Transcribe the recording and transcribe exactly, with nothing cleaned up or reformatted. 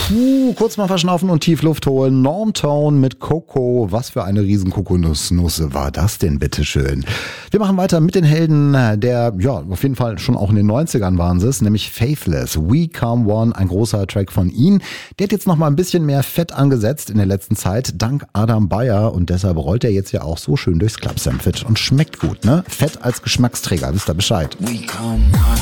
Puh, kurz mal verschnaufen und tief Luft holen. Normtone mit Coco. Was für eine riesen Kokosnusse war das denn, bitteschön? Wir machen weiter mit den Helden der, ja, auf jeden Fall schon auch in den neunzigern waren sie es, nämlich Faithless. We Come One, ein großer Track von ihnen. Der hat jetzt noch mal ein bisschen mehr Fett angesetzt in der letzten Zeit, dank Adam Beyer. Und deshalb rollt er jetzt ja auch so schön durchs Club Samfit und schmeckt gut, ne? Fett als Geschmacksträger, wisst ihr Bescheid. We come one.